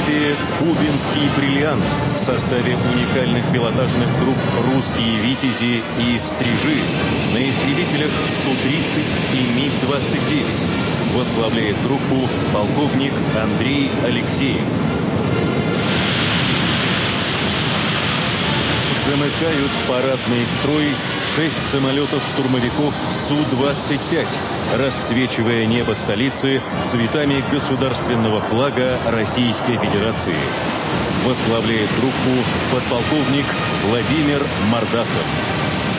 небе Кубинский бриллиант в составе уникальных пилотажных групп «Русские витязи» и «Стрижи» на истребителях Су-30 и МиГ-29. Возглавляет группу полковник Андрей Алексеев. Замыкают парадный строй 6 самолетов-штурмовиков Су-25, расцвечивая небо столицы цветами государственного флага Российской Федерации. Возглавляет группу подполковник Владимир Мордасов.